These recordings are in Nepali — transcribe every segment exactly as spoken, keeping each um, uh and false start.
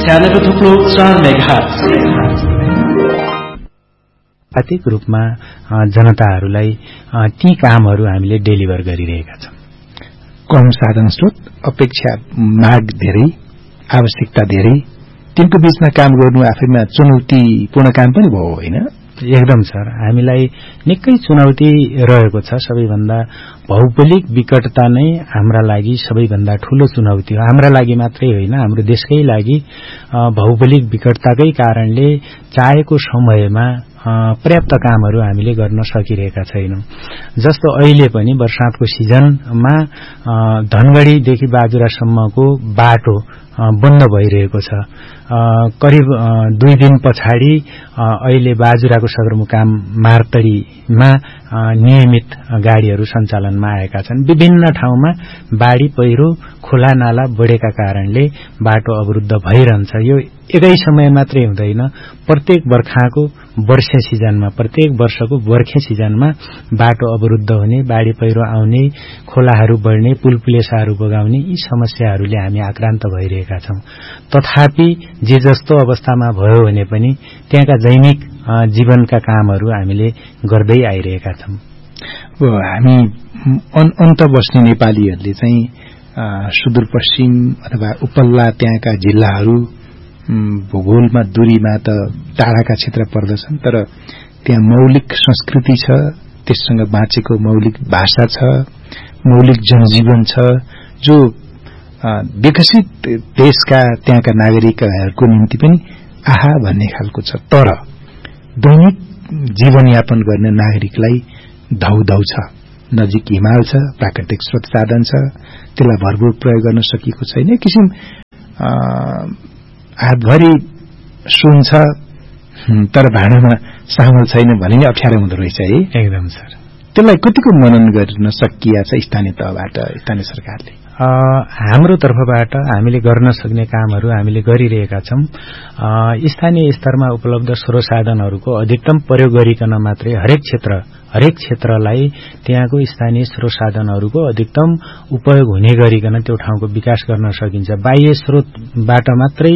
छ्यानब्बे थुप्रो चार मेगाहर्ज प्रत्येक रूपमा जनताहरूलाई ती कामहरू हामीले डेलिभर गरिरहेका छौं। कम साधन स्रोत, अपेक्षा माग धेरै, आवश्यकता धेरै, तिनको बीचमा काम गर्नु आफैमा चुनौतीपूर्ण काम पनि भयो होइन? एकदम सर, हामीलाई निकै चुनौती रहेको छ। सबैभन्दा भौगोलिक विकटता नै हाम्रा लागि सबैभन्दा ठूलो चुनौती हो। हाम्रा लागि मात्रै होइन, हाम्रो देशकै लागि भौगोलिक विकटताकै कारणले चाहेको समयमा पर्याप्त कामहरू हामीले गर्न सकिरहेका छैनौं। जस्तो अहिले पनि वर्षातको सिजनमा धनगढीदेखि बाजुरासम्मको बाटो बन्द भइरहेको छ। करिब दुई दिन पछाडि अहिले बाजुराको सदरमुकाम मार्तडीमा नियमित गाड़ीहरू सञ्चालनमा आएका छन्। विभिन्न ठाउँमा बाढ़ी पहिरो, खोला नाला बढेका कारणले बाटो अवरुद्ध भइरहन्छ। यो एकै समय मात्रै हुँदैन, प्रत्येक बर्खाको वर्षे सिजनमा, प्रत्येक वर्षको बर्खे सिजनमा बाटो अवरुद्ध हुने, बाढ़ी पहिरो आउने, खोलाहरू बढ्ने, पुलपुलेसाहरू बगाउने, यी समस्याहरूले हामी आक्रान्त भइरहेका छौं। तथापि जे जस्तो अवस्थामा भयो भने पनि त्यहाँका दैनिक जीवनका कामहरू हामीले गर्दै आइरहेका छौं। हामी अन्त बस्ने नेपालीहरूले चाहिँ सुदूरपश्चिम अथवा उपल्ला त्यहाँका जिल्लाहरू भूगोलमा दूरीमा त टाढाका क्षेत्र पर्दछन्, तर त्यहाँ मौलिक संस्कृति छ, त्यससँग बाँचेको मौलिक भाषा छ, मौलिक जनजीवन छ, जो विकसित देशका त्यहाँका नागरिकहरूको निम्ति पनि आहा भन्ने खालको छ। तर दैनिक जीवनयापन गर्ने नागरिकलाई धौधौ छ। नजिक हिमाल छ, प्राकृतिक स्रोत साधन छ, त्यसलाई भरपूर प्रयोग गर्न सकिएको छैन। एक किसिम हातभरि सुन छ तर भाँडामा चामल छैन भन्ने नै अप्ठ्यारो हुँदो रहेछ है। एकदम सर, त्यसलाई कतिको मनन गर्न सकिया छ स्थानीय तहबाट, स्थानीय सरकारले? हाम्रो तर्फबाट हामीले गर्न सक्ने कामहरू हामीले गरिरहेका छौं। स्थानीय स्तरमा उपलब्ध स्रोत साधनहरूको अधिकतम प्रयोग गरिकन मात्रै हरेक क्षेत्र हरेक क्षेत्रलाई त्यहाँको स्थानीय स्रोत साधनहरूको अधिकतम उपयोग हुने गरिकन त्यो ठाउँको विकास गर्न सकिन्छ। बाह्य स्रोतबाट मात्रै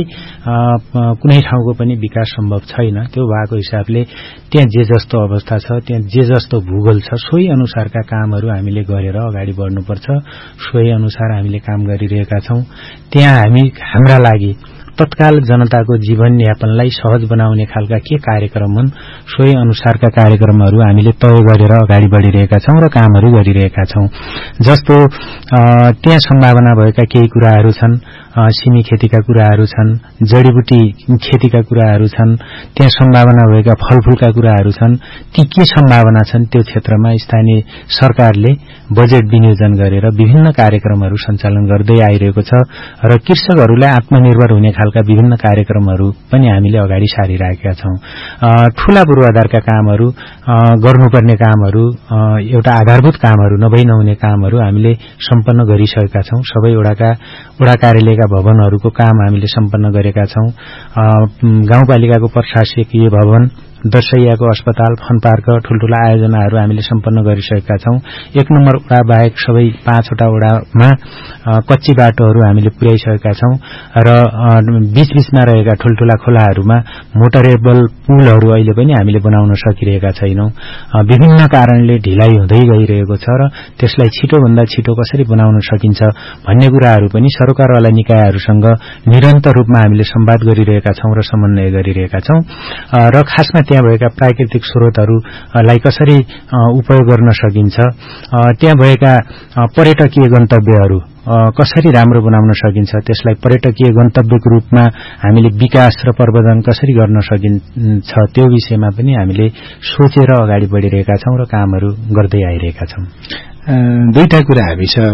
कुनै ठाउँको पनि विकास सम्भव छैन। त्यो भएको हिसाबले त्यहाँ जे जस्तो अवस्था छ, त्यहाँ जे जस्तो भूगोल छ, सोही अनुसारका कामहरू हामीले गरेर अगाडि बढ्नुपर्छ। सोही अनुसार हामीले काम गरिरहेका छौं। त्यहाँ हामी हाम्रा लागि तत्काल जनताको जीवनयापनलाई सहज बनाउने खालका के कार्यक्रम हुन्, सोही अनुसारका कार्यक्रमहरू हामीले तय गरेर अगाडि बढिरहेका छौं र कामहरू गरिरहेका छौं। जस्तो त्यहाँ सम्भावना भएका केही कुराहरू छन्, सिमी खेतीका कुराहरू छन्, जडीबुटी खेतीका कुराहरू छन्, त्यहाँ सम्भावना भएका फलफूलका कुराहरू छन्। ती के सम्भावना छन् त्यो क्षेत्रमा स्थानीय सरकारले बजेट विनियोजन गरेर विभिन्न कार्यक्रमहरू सञ्चालन गर्दै आइरहेको छ र कृषकहरूलाई आत्मनिर्भर हुने खालका विभिन्न कार्यक्रमहरू पनि हामीले अगाडि सारिरहेका छौं। ठूला पूर्वाधारका कामहरू, गर्नुपर्ने कामहरू, एउटा आधारभूत कामहरू, नभई नहुने कामहरू हामीले सम्पन्न गरिसकेका छौं। सबै वडाका वडा कार्यालयका भवनहरूको काम हामीले सम्पन्न गरेका छौं। गाउँपालिकाको प्रशासकीय भवन, दर्शैयाको अस्पताल, फन पार्क, ठूल्ठूला आयोजनाहरू हामीले सम्पन्न गरिसकेका छौं। एक नम्बर वडा बाहेक सबै पाँचवटा वडामा कच्ची बाटोहरू हामीले पुर्याइसकेका छौं र बीचबीचमा रहेका ठूल्ठूला खोलाहरूमा मोटरेबल पुलहरू अहिले पनि हामीले बनाउन सकिरहेका छैनौं। विभिन्न कारणले ढिलाइ हुँदै गइरहेको छ र त्यसलाई छिटोभन्दा छिटो कसरी बनाउन सकिन्छ भन्ने कुराहरू पनि सरकारवाला निकायहरूसँग निरन्तर रूपमा हामीले संवाद गरिरहेका छौं र समन्वय गरिरहेका छौं र खासमा त्यहाँ भएका प्राकृतिक स्रोतहरूलाई कसरी उपयोग गर्न सकिन्छ, त्यहाँ भएका पर्यटकीय गन्तव्यहरू कसरी राम्रो बनाउन सकिन्छ, त्यसलाई पर्यटकीय गन्तव्यको रूपमा हामीले विकास र प्रवर्धन कसरी गर्न सकिन्छ त्यो विषयमा पनि हामीले सोचेर अगाडि बढिरहेका छौं र कामहरू गर्दै आइरहेका छौं। दुईटा कुरा हामी छ,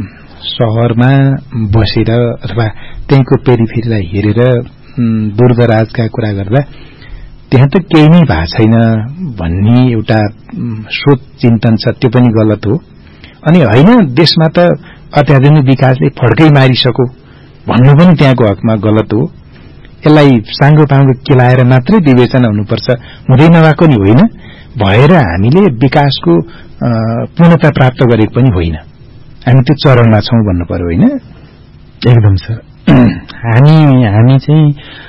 शहरमा बसेर अथवा त्यहीँको पेरिफेरीलाई हेरेर दूरदराजका कुरा गर्दा त्यहाँ त केही नै भएको छैन भन्ने एउटा सोच चिन्तन छ, त्यो पनि गलत हो। अनि होइन देशमा त अत्याधुनिक विकासले फड्कै मारिसक्यो भन्नु पनि त्यहाँको हकमा गलत हो। यसलाई साङ्गो पाङ्गो केलाएर मात्रै विवेचना हुनुपर्छ, हुँदै नभएको नि होइन, भएर हामीले विकासको पूर्णता प्राप्त गरेको पनि होइन। हामी त्यो चरणमा छौं भन्नु पर्यो होइन? एकदम सर। हामी हामी चाहिँ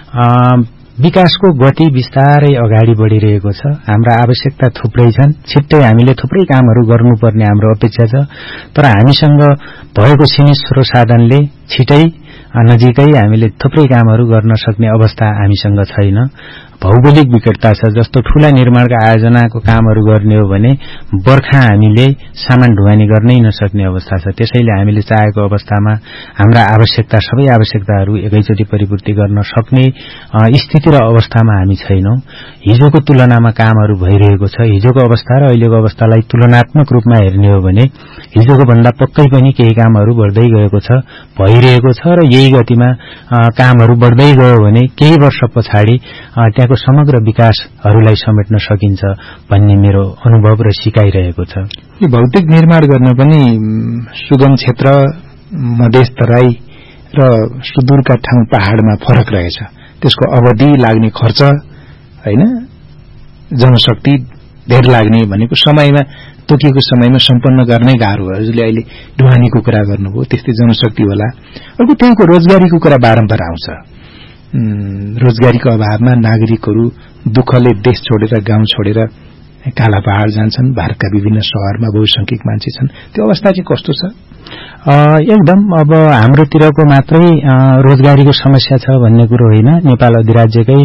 विकासको गति बिस्तारै अगाडि बढिरहेको छ। हाम्रा आवश्यकता थुप्रै छन्, छिट्टै हामीले थुप्रै कामहरू गर्नुपर्ने हाम्रो अपेक्षा छ। तर हामीसँग भएको सीमित स्रोत साधनले छिटै नजिकै हामीले थुप्रै कामहरू गर्न सक्ने अवस्था हामीसँग छैन। भौगोलिक विकटता छ। जस्तो ठूला निर्माणका आयोजनाको कामहरू गर्ने हो भने बर्खा हामीले सामान ढुवानी गर्नै नसक्ने अवस्था छ। त्यसैले हामीले चाहेको अवस्थामा हाम्रा आवश्यकता सबै आवश्यकताहरू एकैचोटि परिपूर्ति गर्न सक्ने स्थिति र अवस्थामा हामी छैनौं। हिजोको तुलनामा कामहरू भइरहेको छ। हिजोको अवस्था र अहिलेको अवस्थालाई तुलनात्मक रूपमा हेर्ने हो भने हिजोको भन्दा पक्कै पनि केही कामहरू बढ्दै गएको छ, भइरहेको छ र यही गतिमा कामहरू बढ्दै गयो भने केही वर्ष पछाडि त्यहाँको समग्र विकासहरूलाई समेट्न सकिन्छ भन्ने मेरो अनुभव र सिकाइरहेको छ। यो भौतिक निर्माण गर्न पनि सुगम क्षेत्र, मधेस तराई र सुदूरका ठाउँ पहाडमा फरक रहेछ। त्यसको अवधि, लाग्ने खर्च, हैन, जनशक्ति धेर लाग्ने भनेको समयमा तोकिएको समयमा सम्पन्न गर्नै गाह्रो हो। हजुरले अहिले ढुवानीको कुरा गर्नुभयो, त्यस्तै जनशक्ति होला। अर्को त्यहाँको रोजगारीको कुरा बारम्बार आउँछ। रोजगारीको अभावमा नागरिकहरू दुःखले देश छोडेर, गाउँ छोडेर काला पहाड़ जान्छन्। भारतका विभिन्न शहरमा बहुसंख्यक मान्छे छन्। त्यो अवस्था चाहिँ कस्तो छ? एकदम अब हाम्रोतिरको मात्रै रोजगारीको समस्या छ भन्ने कुरो होइन। नेपाल अधिराज्यकै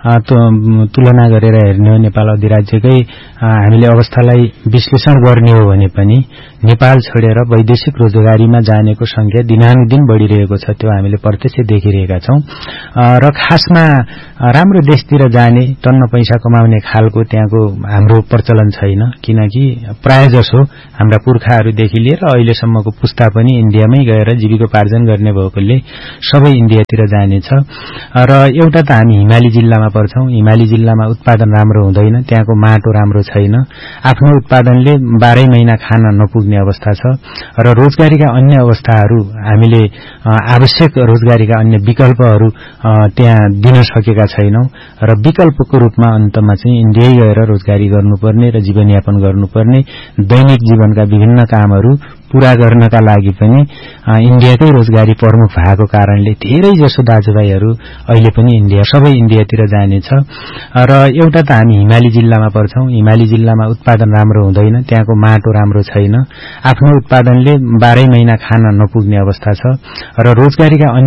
तुलना गरेर हेर्ने हो, नेपाल अधिराज्यकै हामीले अवस्थालाई विश्लेषण गर्ने हो भने पनि नेपाल छोडेर वैदेशिक रोजगारीमा जानेको संख्या दिनानुदिन बढ़िरहेको छ। त्यो हामीले प्रत्यक्ष देखिरहेका छौं। र खासमा राम्रो देशतिर जाने, टन्न पैसा कमाउने खालको त्यहाँको हाम्रो प्रचलन छैन। किनकि प्राय जसो हाम्रा पुर्खाहरूदेखि लिएर अहिलेसम्मको पुस्ता पनि इन्डियामै गएर जीविकोपार्जन गर्ने भएकोले सबै इन्डियातिर जानेछ। र एउटा त हामी हिमाली जिल्लामा पर्छौं। हिमाली जिल्लामा उत्पादन राम्रो हुँदैन, त्यहाँको माटो राम्रो छैन, आफ्नो उत्पादनले बाह्रै महिना खान नपुग्ने अवस्था छ। र रोजगारीका अन्य अवस्थाहरू हामीले आवश्यक रोजगारीका अन्य विकल्पहरू त्यहाँ दिन सकेका छैनौं। र विकल्पको रूपमा अन्तमा चाहिँ इन्डियै गएर रोजगारी गर्नुपर्ने र जीवनयापन गर्नुपर्ने, दैनिक जीवनका विभिन्न कामहरू पूरा गर्नका लागि पनि इन्डियाकै रोजगारी प्रमुख भएको कारणले धेरै जसो दाजुभाइहरू अहिले पनि इन्डिया सबै इन्डियातिर जानेछ। र एउटा त हामी हिमाली जिल्लामा पर्छौं। हिमाली जिल्लामा उत्पादन राम्रो हुँदैन, त्यहाँको माटो राम्रो छैन, आफ्नो उत्पादनले बाह्रै महिना खान नपुग्ने अवस्था छ। र रोजगारीका